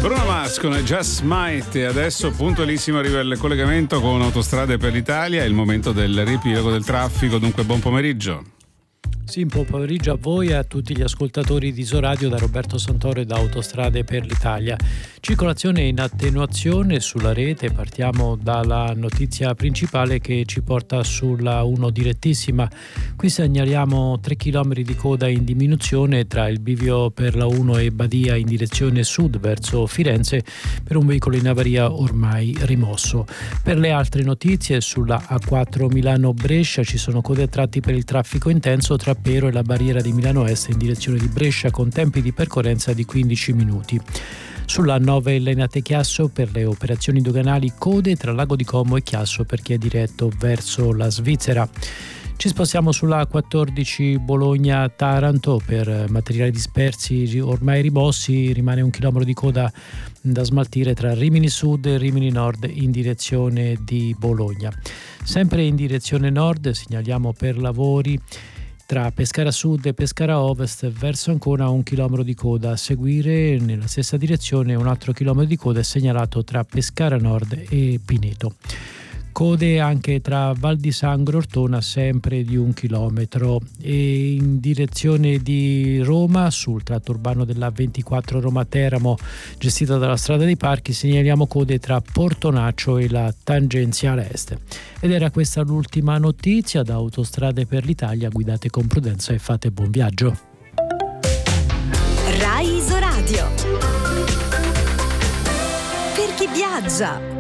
Bruno Mars con Just Might. E adesso puntualissimo arriva il collegamento con Autostrade per l'Italia. È il momento del riepilogo del traffico, dunque buon pomeriggio. Sì, buon pomeriggio a voi e a tutti gli ascoltatori di Isoradio da Roberto Santoro e da Autostrade per l'Italia. Circolazione in attenuazione sulla rete. Partiamo dalla notizia principale che ci porta sulla 1 direttissima. Qui segnaliamo 3 km di coda in diminuzione tra il bivio per la 1 e Badia in direzione sud verso Firenze per un veicolo in avaria ormai rimosso. Per le altre notizie, sulla A4 Milano-Brescia ci sono code a tratti per il traffico intenso tra Pero e la barriera di Milano Est in direzione di Brescia con tempi di percorrenza di 15 minuti. Sulla 9 Lenate-Chiasso per le operazioni doganali code tra Lago di Como e Chiasso per chi è diretto verso la Svizzera. Ci spostiamo sulla 14 Bologna-Taranto per materiali dispersi ormai rimossi, rimane 1 chilometro di coda da smaltire tra Rimini Sud e Rimini Nord in direzione di Bologna. Sempre in direzione nord segnaliamo per lavori tra Pescara Sud e Pescara Ovest verso Ancona 1 chilometro di coda. A seguire nella stessa direzione un altro chilometro di coda è segnalato tra Pescara Nord e Pineto. Code anche tra Val di Sangro e Ortona sempre di 1 chilometro e in direzione di Roma sul tratto urbano della 24 Roma-Teramo gestita dalla strada dei Parchi segnaliamo code tra Portonaccio e la tangenziale est. Ed era questa l'ultima notizia da Autostrade per l'Italia. Guidate con prudenza e fate buon viaggio. Rai Isoradio. Per chi viaggia.